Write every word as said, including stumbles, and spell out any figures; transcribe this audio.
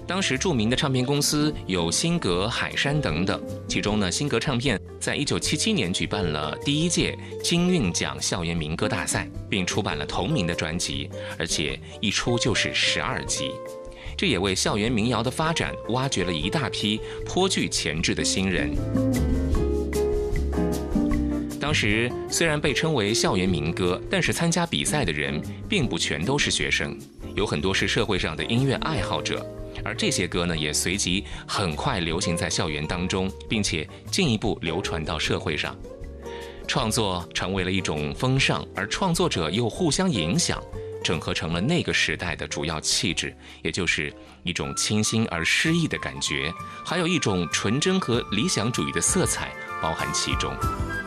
当时著名的唱片公司有新格、海山等等，其中呢，新格唱片在一九七七年举办了第一届金韵奖校园民歌大赛，并出版了同名的专辑，而且一出就是十二集。这也为校园民谣的发展挖掘了一大批颇具潜质的新人。当时虽然被称为校园民歌，但是参加比赛的人并不全都是学生，有很多是社会上的音乐爱好者。而这些歌呢，也随即很快流行在校园当中，并且进一步流传到社会上。创作成为了一种风尚，而创作者又互相影响，整合成了那个时代的主要气质，也就是一种清新而诗意的感觉，还有一种纯真和理想主义的色彩包含其中。